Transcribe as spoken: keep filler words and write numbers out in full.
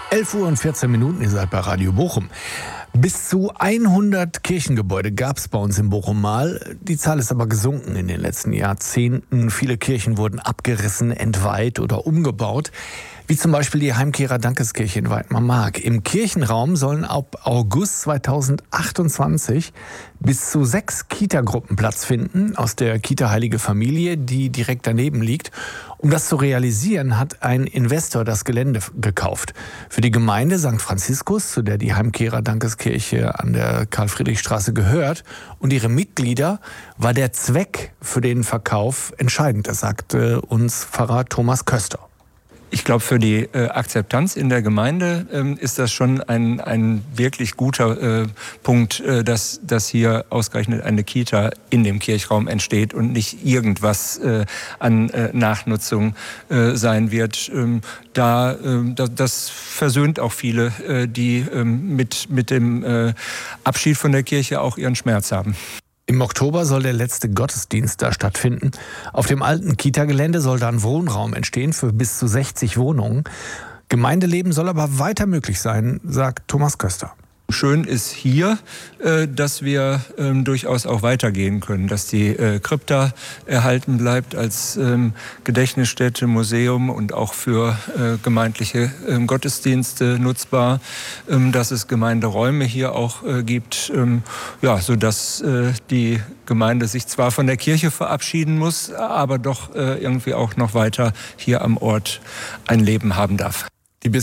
elf Uhr und vierzehn Minuten, ihr seid bei Radio Bochum. Bis zu hundert Kirchengebäude gab es bei uns in Bochum mal. Die Zahl ist aber gesunken in den letzten Jahrzehnten. Viele Kirchen wurden abgerissen, entweiht oder umgebaut. Wie zum Beispiel die Heimkehrer-Dankeskirche in Weidmar-Mark. Im Kirchenraum sollen ab August zweitausendachtundzwanzig bis zu sechs Kita-Gruppen Platz finden aus der Kita Heilige Familie, die direkt daneben liegt. Um das zu realisieren, hat ein Investor das Gelände gekauft. Für die Gemeinde Sankt Franziskus, zu der die Heimkehrer-Dankeskirche an der Karl-Friedrich-Straße gehört, und ihre Mitglieder, war der Zweck für den Verkauf entscheidend. Das sagte uns Pfarrer Thomas Köster. Ich glaube, für die äh, Akzeptanz in der Gemeinde ähm, ist das schon ein, ein wirklich guter äh, Punkt, äh, dass, dass hier ausgerechnet eine Kita in dem Kirchraum entsteht und nicht irgendwas äh, an äh, Nachnutzung äh, sein wird. Ähm, da, äh, da, das versöhnt auch viele, äh, die äh, mit, mit dem äh, Abschied von der Kirche auch ihren Schmerz haben. Im Oktober soll der letzte Gottesdienst da stattfinden. Auf dem alten Kita-Gelände soll dann Wohnraum entstehen für bis zu sechzig Wohnungen. Gemeindeleben soll aber weiter möglich sein, sagt Thomas Köster. Schön ist hier, äh, dass wir ähm, durchaus auch weitergehen können, dass die äh, Krypta erhalten bleibt als ähm, Gedächtnisstätte, Museum und auch für äh, gemeindliche ähm, Gottesdienste nutzbar, ähm, dass es Gemeinderäume hier auch äh, gibt, ähm, ja, sodass äh, die Gemeinde sich zwar von der Kirche verabschieden muss, aber doch äh, irgendwie auch noch weiter hier am Ort ein Leben haben darf.